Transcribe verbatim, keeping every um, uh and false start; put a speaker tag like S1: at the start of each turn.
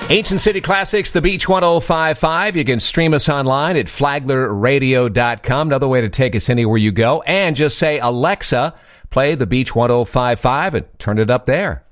S1: Ancient City Classics, the Beach ten fifty-five. You can stream us online at flagler radio dot com. Another way to take us anywhere you go. And just say, Alexa, play the Beach ten fifty-five and turn it up there.